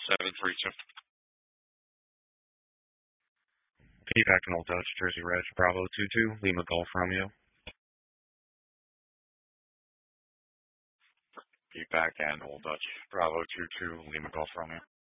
732. Feedback in Old Dutch, Jersey Reg, Bravo 22, Lima Golf Romeo. Feedback and Old Dutch, Bravo 22, Lima Golf Romeo.